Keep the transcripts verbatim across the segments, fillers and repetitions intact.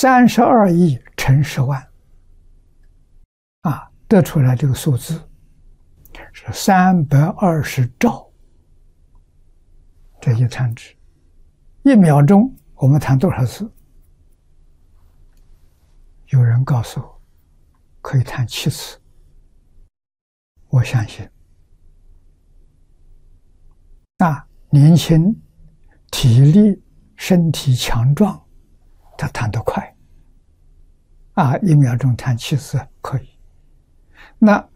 三十二亿乘十万，啊，得出来这个数字是三百二十兆这些弹指。一秒钟我们弹多少次？有人告诉我可以弹七次，我相信。啊，年轻、体力、身体强壮，他弹得快。啊，一秒钟弹七次可以。那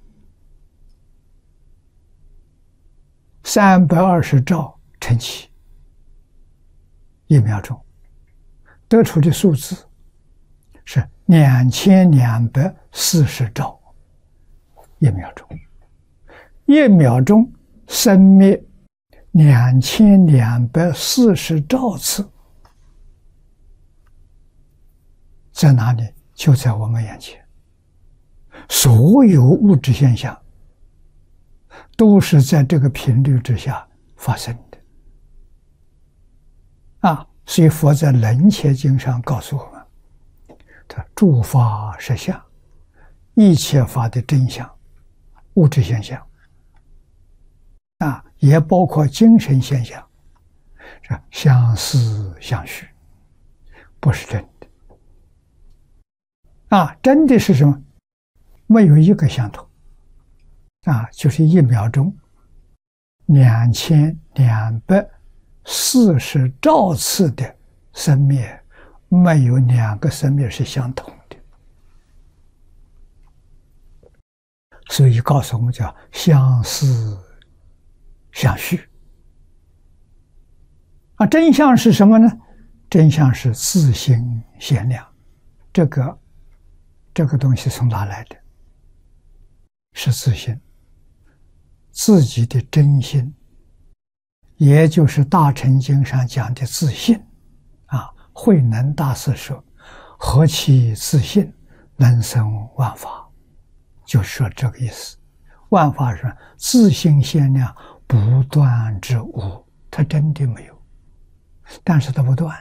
三百二十兆乘七，一秒钟得出的数字是两千两百四十兆，一秒钟，一秒钟生灭两千两百四十兆次，在哪里？就在我们眼前。所有物质现象都是在这个频率之下发生的。啊，所以佛在《楞伽经》上告诉我们，他诸法实相，一切法的真相，物质现象，啊，也包括精神现象，是相似相虚，不是真的。啊，真的是什么？没有一个相同。啊，就是一秒钟两千两百四十兆次的生灭，没有两个生灭是相同的。所以告诉我们叫相似相虚。啊，真相是什么呢？真相是自性限量。这个这个东西从哪来的？是自性，自己的真心，也就是《大乘经》上讲的自性。啊，慧能大师说：“何其自性，能生万法。”就说这个意思。万法是自性限量，不断之无，它真的没有，但是它不断。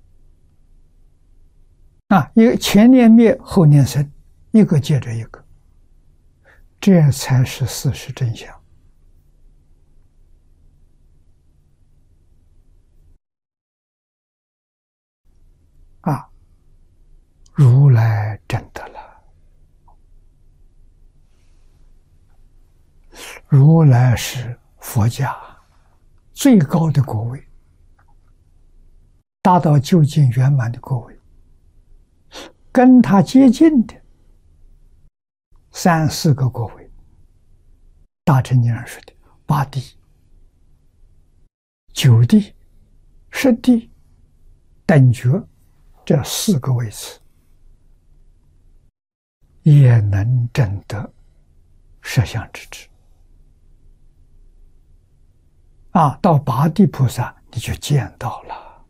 啊，一个前年灭，后年生，一个接着一个，这才是事实真相。啊，如来真得了。如来是佛家最高的果位，达到究竟圆满的果位。跟他接近的三四个果位，大乘经上说的八地、九地、十地、等觉，这四个位次也能证得实相之智。啊，到八地菩萨你就见到了。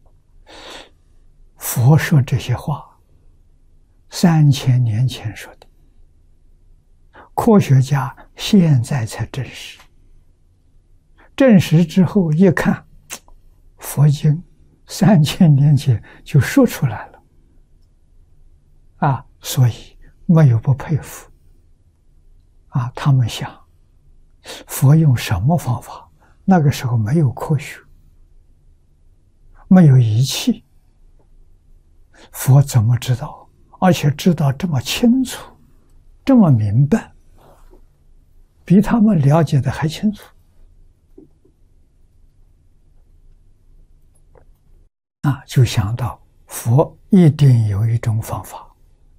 佛说这些话三千年前说的，科学家现在才证实。证实之后一看，佛经三千年前就说出来了。啊，所以没有不佩服。啊，他们想，佛用什么方法？那个时候没有科学，没有仪器，佛怎么知道？而且知道这么清楚，这么明白，比他们了解的还清楚。啊，就想到佛一定有一种方法。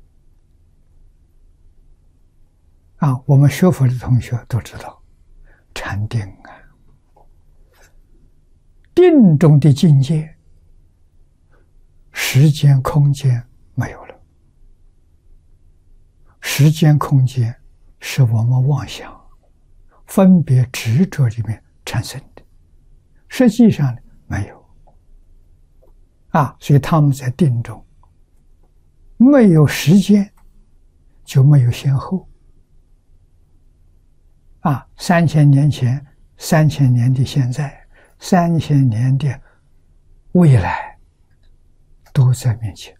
啊，我们学佛的同学都知道，禅定啊。定中的境界，时间空间没有了。时间空间是我们妄想、分别执着里面产生的，实际上没有。啊，所以他们在定中没有时间，就没有先后。啊，三千年前，三千年的现在，三千年的未来，都在面前。